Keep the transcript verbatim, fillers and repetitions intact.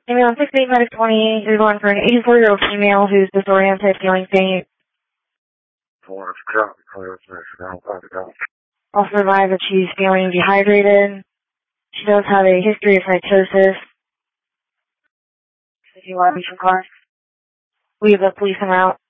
Amy on six eight medic twenty-eight, you're going for an eighty-four-year-old female who's disoriented, feeling faint. Also advised that she's feeling dehydrated. She does have a history of psychosis. If you want to reach your car, we have the police en route.